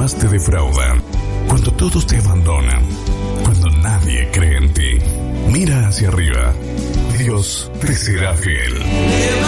más te defraudan, cuando todos te abandonan, cuando nadie cree en ti. Mira hacia arriba. Dios te será fiel.